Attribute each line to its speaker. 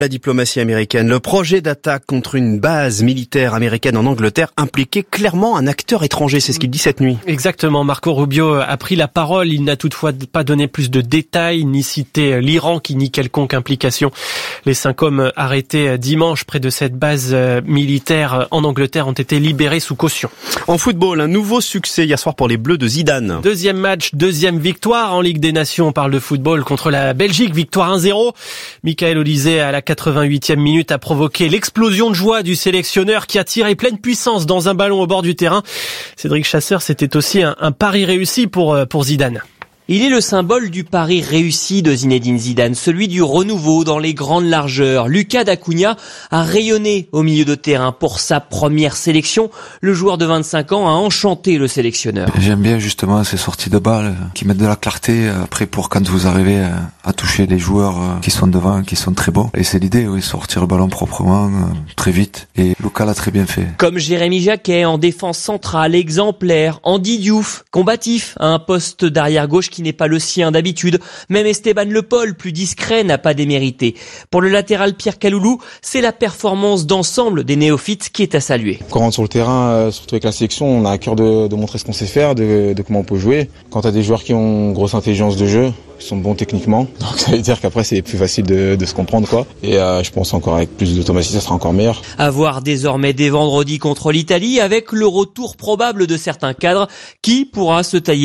Speaker 1: La diplomatie américaine, le projet d'attaque contre une base militaire américaine en Angleterre impliquait clairement un acteur étranger, c'est ce qu'il dit cette nuit.
Speaker 2: Exactement, Marco Rubio a pris la parole, il n'a toutefois pas donné plus de détails, ni cité l'Iran qui nie quelconque implication. Les 5 hommes arrêtés dimanche près de cette base militaire en Angleterre ont été libérés sous caution.
Speaker 1: En football, un nouveau succès hier soir pour les Bleus de Zidane.
Speaker 2: Deuxième match, deuxième victoire en Ligue des Nations, on parle de football contre la Belgique, victoire 1-0. Michael Olysée à la 88e minute a provoqué l'explosion de joie du sélectionneur qui a tiré pleine puissance dans un ballon au bord du terrain. Cédric Chasseur, c'était aussi un pari réussi pour Zidane.
Speaker 3: Il est le symbole du pari réussi de Zinedine Zidane, celui du renouveau dans les grandes largeurs. Lucas D'Acunha a rayonné au milieu de terrain pour sa première sélection. Le joueur de 25 ans a enchanté le sélectionneur.
Speaker 4: J'aime bien justement ces sorties de balles qui mettent de la clarté après pour quand vous arrivez à toucher les joueurs qui sont devant, qui sont très bons. Et c'est l'idée, oui, sortir le ballon proprement, très vite. Et Lucas l'a très bien fait.
Speaker 3: Comme Jérémy Jacquet en défense centrale, exemplaire. Andy Diouf, combatif, à un poste d'arrière gauche qui n'est pas le sien d'habitude. Même Esteban Le Paul, plus discret, n'a pas démérité. Pour le latéral Pierre Kaloulou, c'est la performance d'ensemble des néophytes qui est à saluer.
Speaker 5: Quand on rentre sur le terrain, surtout avec la sélection, on a à cœur de montrer ce qu'on sait faire, de comment on peut jouer. Quand tu as des joueurs qui ont une grosse intelligence de jeu, qui sont bons techniquement, donc ça veut dire qu'après c'est plus facile de se comprendre, quoi. Et je pense encore avec plus d'automatisme, ça sera encore meilleur.
Speaker 3: À voir désormais dès vendredi contre l'Italie, avec le retour probable de certains cadres qui pourra se tailler